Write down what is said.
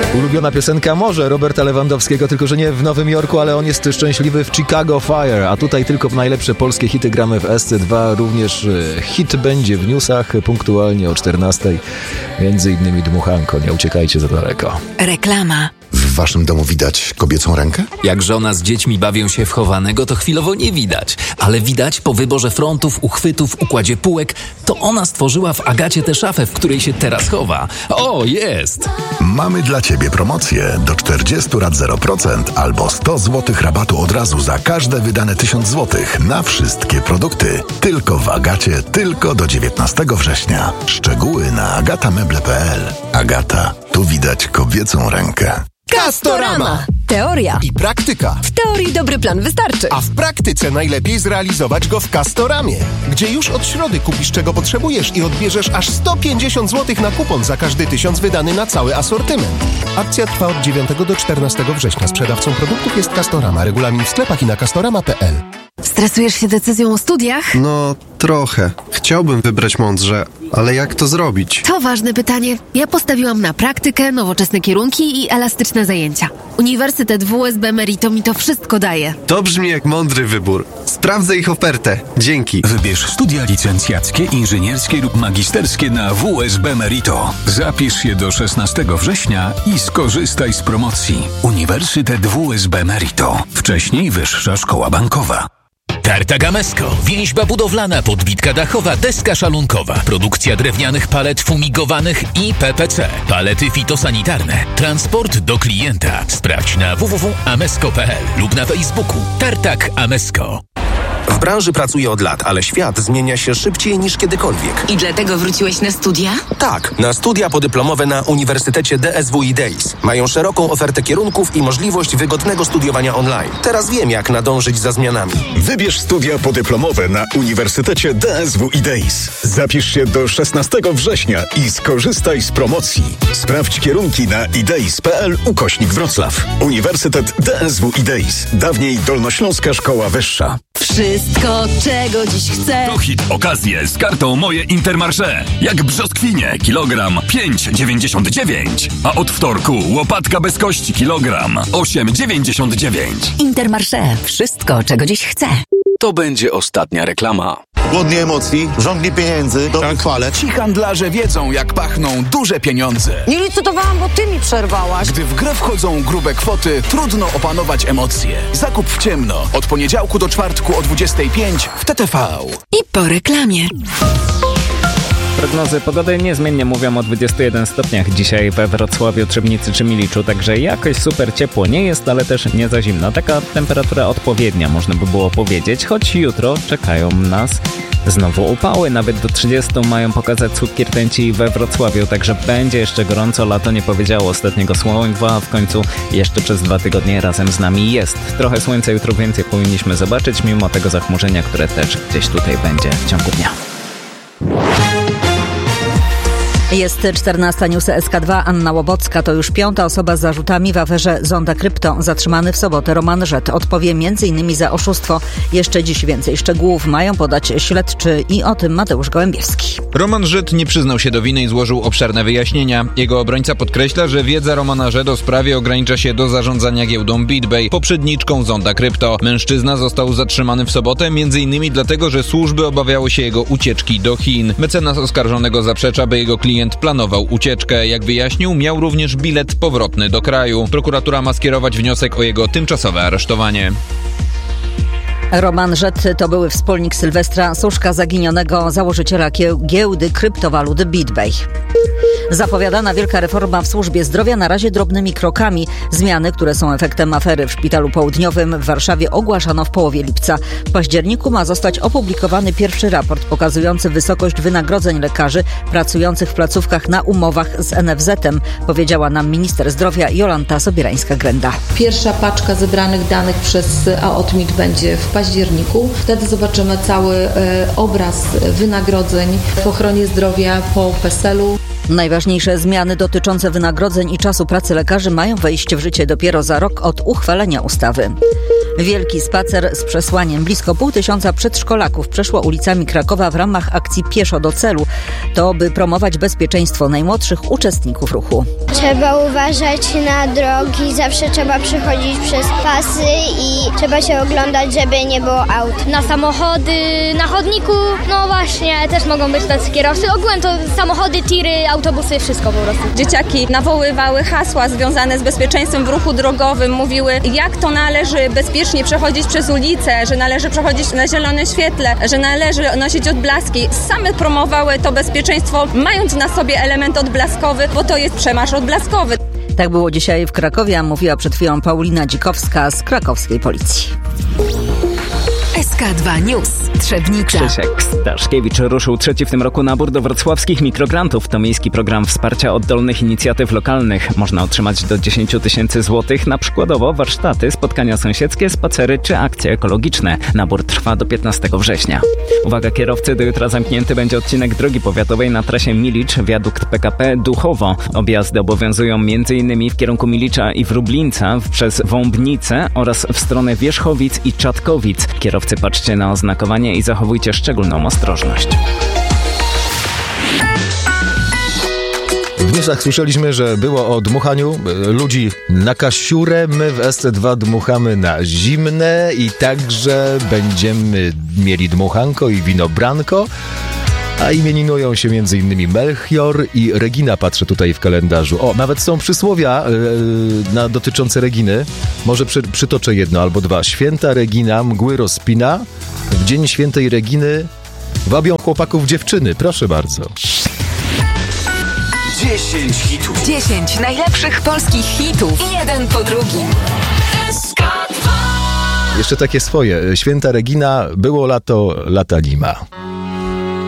Ulubiona piosenka może Roberta Lewandowskiego, tylko że nie w Nowym Jorku, ale on jest szczęśliwy w Chicago Fire, a tutaj tylko w najlepsze polskie hity gramy w SC2. Również hit będzie w newsach punktualnie o 14:00. Między innymi Dmuchanko, nie uciekajcie za daleko. Reklama. W waszym domu widać kobiecą rękę? Jak żona z dziećmi bawią się w chowanego, to chwilowo nie widać. Ale widać po wyborze frontów, uchwytów, układzie półek, to ona stworzyła w Agacie tę szafę, w której się teraz chowa. O, jest! Mamy dla ciebie promocję. Do 40 lat 0% albo 100 zł rabatu od razu za każde wydane 1000 zł na wszystkie produkty. Tylko w Agacie, tylko do 19 września. Szczegóły na agatameble.pl. Agata, tu widać kobiecą rękę. Castorama. Teoria I praktyka. W teorii dobry plan wystarczy. A w praktyce najlepiej zrealizować go w Castoramie, gdzie już od środy kupisz czego potrzebujesz i odbierzesz aż 150 zł na kupon za każdy 1000 wydany na cały asortyment. Akcja trwa od 9 do 14 września. Sprzedawcą produktów jest Castorama. Regulamin w sklepach i na castorama.pl. Stresujesz się decyzją o studiach? No, trochę. Chciałbym wybrać mądrze, ale jak to zrobić? To ważne pytanie. Ja postawiłam na praktykę, nowoczesne kierunki i elastyczne zajęcia. Uniwersytet WSB Merito mi to wszystko daje. To brzmi jak mądry wybór. Sprawdzę ich ofertę. Dzięki. Wybierz studia licencjackie, inżynierskie lub magisterskie na WSB Merito. Zapisz się do 16 września i skorzystaj z promocji. Uniwersytet WSB Merito. Wcześniej Wyższa Szkoła Bankowa. Tartak Amesko. Więźba budowlana, podbitka dachowa, deska szalunkowa, produkcja drewnianych palet fumigowanych i PPC, palety fitosanitarne, transport do klienta. Sprawdź na www.amesko.pl lub na Facebooku. Tartak Amesko. W branży pracuję od lat, ale świat zmienia się szybciej niż kiedykolwiek. I dlatego wróciłeś na studia? Tak, na studia podyplomowe na Uniwersytecie DSW i DEIS. Mają szeroką ofertę kierunków i możliwość wygodnego studiowania online. Teraz wiem, jak nadążyć za zmianami. Wybierz studia podyplomowe na Uniwersytecie DSW i DEIS. Zapisz się do 16 września i skorzystaj z promocji. Sprawdź kierunki na ideis.pl/Wrocław. Uniwersytet DSW i DEIS. Dawniej Dolnośląska Szkoła Wyższa. Wszystko, czego dziś chcę. To hit okazje z kartą Moje Intermarché. Jak brzoskwinie, kilogram 5,99. A od wtorku łopatka bez kości, kilogram 8,99. Intermarché. Wszystko, czego dziś chcę. To będzie ostatnia reklama. Głodni emocji, żądni pieniędzy, dobrych chwalek. Ci handlarze wiedzą, jak pachną duże pieniądze. Nie licytowałam, bo ty mi przerwałaś. Gdy w grę wchodzą grube kwoty, trudno opanować emocje. Zakup w ciemno. Od poniedziałku do czwartku o 25 w TTV. I po reklamie. Prognozy pogody niezmiennie mówią o 21 stopniach dzisiaj we Wrocławiu, Trzebnicy czy Miliczu, także jakoś super ciepło nie jest, ale też nie za zimno. Taka temperatura odpowiednia, można by było powiedzieć, choć jutro czekają nas znowu upały. Nawet do 30 mają pokazać słupki rtęci we Wrocławiu, także będzie jeszcze gorąco. Lato nie powiedziało ostatniego słowa, w końcu jeszcze przez 2 tygodnie razem z nami jest. Trochę słońca jutro więcej powinniśmy zobaczyć, mimo tego zachmurzenia, które też gdzieś tutaj będzie w ciągu dnia. Jest 14 News SK2. Anna Łobocka to już 5. osoba z zarzutami w aferze Zonda Krypto. Zatrzymany w sobotę Roman Żet odpowie m.in. za oszustwo. Jeszcze dziś więcej szczegółów mają podać śledczy i o tym Mateusz Gołębiewski. Roman Żet nie przyznał się do winy i złożył obszerne wyjaśnienia. Jego obrońca podkreśla, że wiedza Romana Żet o sprawie ogranicza się do zarządzania giełdą BitBay, poprzedniczką Zonda Krypto. Mężczyzna został zatrzymany w sobotę m.in. dlatego, że służby obawiały się jego ucieczki do Chin. Mecenas oskarżonego zaprzecza, by jego klient planował ucieczkę. Jak wyjaśnił, miał również bilet powrotny do kraju. Prokuratura ma skierować wniosek o jego tymczasowe aresztowanie. Roman Żet to były wspólnik Sylwestra Suszka, zaginionego założyciela giełdy kryptowalut BitBay. Zapowiadana wielka reforma w służbie zdrowia na razie drobnymi krokami. Zmiany, które są efektem afery w Szpitalu Południowym w Warszawie, ogłaszano w połowie lipca. W październiku ma zostać opublikowany pierwszy raport pokazujący wysokość wynagrodzeń lekarzy pracujących w placówkach na umowach z NFZ-em, powiedziała nam minister zdrowia Jolanta Sobierańska-Grenda. Pierwsza paczka zebranych danych przez AOTMiT będzie w październiku. październiku. Wtedy zobaczymy cały obraz wynagrodzeń w ochronie zdrowia po PESEL-u. Najważniejsze zmiany dotyczące wynagrodzeń i czasu pracy lekarzy mają wejść w życie dopiero za rok od uchwalenia ustawy. Wielki spacer z przesłaniem. Blisko 500 przedszkolaków przeszło ulicami Krakowa w ramach akcji Pieszo do celu. To by promować bezpieczeństwo najmłodszych uczestników ruchu. Trzeba uważać na drogi, zawsze trzeba przechodzić przez pasy i trzeba się oglądać, żeby nie było aut. Na samochody, na chodniku, no właśnie, też mogą być tacy kierowcy. Ogółem to samochody, tiry, autobusy, wszystko po prostu. Dzieciaki nawoływały hasła związane z bezpieczeństwem w ruchu drogowym, mówiły, jak to należy bezpiecznie przechodzić przez ulicę, że należy przechodzić na zielonym świetle, że należy nosić odblaski. Same promowały to bezpieczeństwo, mając na sobie element odblaskowy, bo to jest przemarsz odblaskowy. Tak było dzisiaj w Krakowie, a mówiła przed chwilą Paulina Dzikowska z krakowskiej policji. SK2 News. Trzebnica. Krzysiek Staszkiewicz ruszył trzeci w tym roku nabór do wrocławskich mikrograntów. To miejski program wsparcia oddolnych inicjatyw lokalnych. Można otrzymać do 10 000 złotych na przykładowo warsztaty, spotkania sąsiedzkie, spacery czy akcje ekologiczne. Nabór trwa do 15 września. Uwaga kierowcy, do jutra zamknięty będzie odcinek drogi powiatowej na trasie Milicz, wiadukt PKP Duchowo. Objazdy obowiązują m.in. w kierunku Milicza i Wróblinca przez Wąbnicę oraz w stronę Wierzchowic i Czatkowic. Kierowcy, patrzcie na oznakowanie i zachowujcie szczególną ostrożność. W newsach słyszeliśmy, że było o dmuchaniu ludzi na kasiurę. My w SC2 dmuchamy na zimne i także będziemy mieli dmuchanko i winobranko. A imieninują się m.in. Melchior i Regina, patrzę tutaj w kalendarzu. O, nawet są przysłowia dotyczące Reginy. Może przytoczę jedno albo dwa. Święta Regina mgły rozpina. W dzień świętej Reginy wabią chłopaków dziewczyny. Proszę bardzo. 10 hitów. 10 najlepszych polskich hitów. Jeden po drugim. Jeszcze takie swoje. Święta Regina, było lato, lata nie ma.